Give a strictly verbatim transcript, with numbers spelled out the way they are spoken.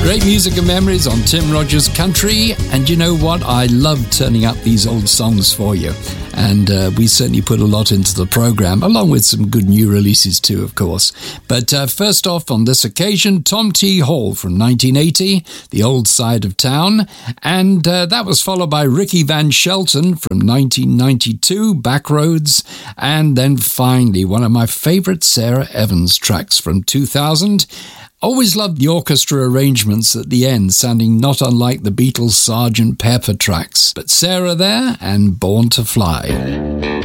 Great music and memories on Tim Rogers Country. And you know what? I love turning up these old songs for you. And uh, we certainly put a lot into the program, along with some good new releases too, of course. But uh, first off, on this occasion, Tom T. Hall from nineteen eighty, The Old Side of Town. And uh, that was followed by Ricky Van Shelton from nineteen ninety-two, Backroads. And then finally, one of my favourite Sarah Evans tracks from two thousand. Always loved the orchestra arrangements at the end, sounding not unlike the Beatles' Sergeant Pepper tracks. But Sarah there and Born to Fly.